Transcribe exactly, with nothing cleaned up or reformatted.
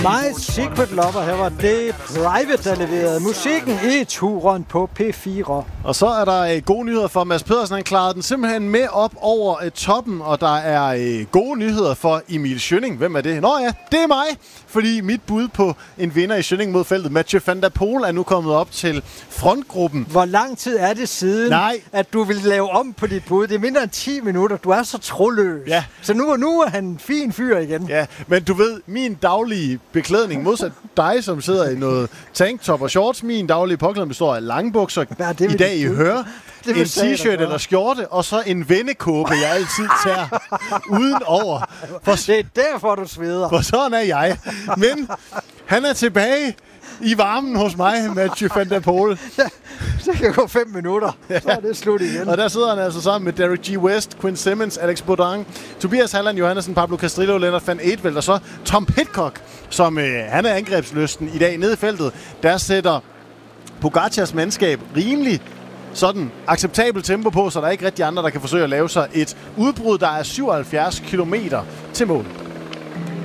My Secret Lover, her var det Private, der leverede musikken i turen på P fire. Og så er der øh, gode nyheder for Mads Pedersen. Han klarede den simpelthen med op over øh, toppen, og der er øh, gode nyheder for Emil Schønning. Hvem er det? Nå ja, det er mig, fordi mit bud på en vinder i Schønning mod feltet, Mathieu van der Poel, er nu kommet op til frontgruppen. Hvor lang tid er det siden, Nej. at du vil lave om på dit bud? Det er mindre end ti minutter. Du er så troløs. Ja. Så nu, nu er han en fin fyr igen. Ja, men du ved, min daglige beklædning, modsat dig, som sidder i noget tanktop og shorts, min daglige påklædning består af langbukser, ja, i dag i høre, en t-shirt eller skjorte, og så en vendekåbe, jeg altid tager uden over. For det er derfor, du sveder. For sådan er jeg. Men han er tilbage i varmen hos mig, Mathieu van der Poel. Ja, så kan gå fem minutter, så er det slut igen. Og der sidder han altså sammen med Derek G. West, Quinn Simmons, Alex Baudin, Tobias Halland Johannessen, Pablo Castrillo, Lennart van Eetvelt, og så Tom Pidcock, som øh, han er angrebslysten i dag nede i feltet. Der sætter Pogacars mandskab rimelig sådan acceptabel tempo på, så der er ikke rigtig andre, der kan forsøge at lave sig et udbrud, der er syvoghalvfjerds kilometer til mål.